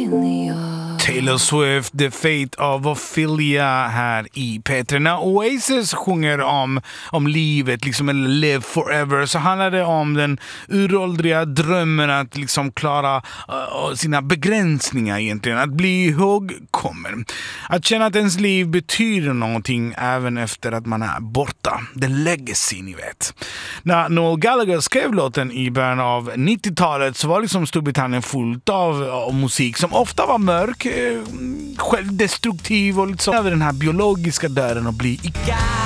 Taylor Swift, The Fate of Ophelia här i P3. När Oasis sjunger om livet, liksom, eller Live Forever, så handlar det om den uråldriga drömmen att liksom klara sina begränsningar egentligen, att bli ihågkommen. Att känna att ens liv betyder någonting även efter att man är borta. The legacy, ni vet. När Noel Gallagher skrev låten i början av 90-talet så var liksom Storbritannien fullt av musik som ofta var mörk, självdestruktiv och liksom över den här biologiska döden och bli